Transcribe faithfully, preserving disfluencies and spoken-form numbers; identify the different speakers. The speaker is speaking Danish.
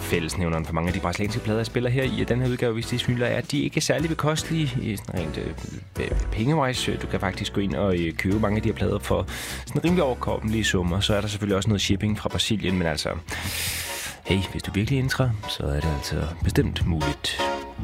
Speaker 1: fællesnævneren for mange af de brasilianske plader, jeg spiller her i den her udgave, hvis de snyler, er, at de ikke er særlig bekostelige sådan rent øh, pengevejs. Du kan faktisk gå ind og øh, købe mange af de her plader for sådan rimelig overkommelige summer. Så er der selvfølgelig også noget shipping fra Brasilien, men altså, hey, hvis du virkelig er intra, så er det altså bestemt muligt.